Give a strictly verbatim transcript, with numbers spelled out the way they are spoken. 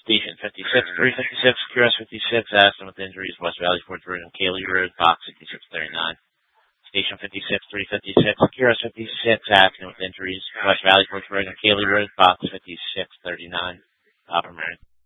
Station fifty-six, three fifty-six, Q R S fifty-six, accident with injuries, West Valley Sports Road and Cayley Road, Fox fifty-six thirty-nine. Station fifty-six, three fifty-six, Q R S fifty-six, accident with injuries, West Valley Sports Road and Cayley Road, Fox fifty-six thirty-nine. Operator.